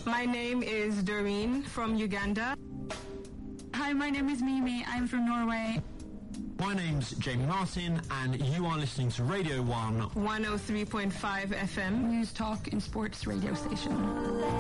My name is Doreen from Uganda. Hi, my name is Mimi. I'm from Norway. My name's Jamie Martin, and you are listening to Radio 1 103.5 FM. News, talk, and sports radio station.